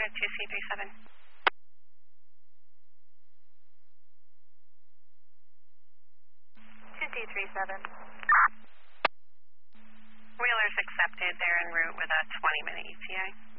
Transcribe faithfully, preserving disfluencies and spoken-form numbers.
to two C three seven. two C three seven. Wheeler's accepted. They're en route with a twenty minute E T A.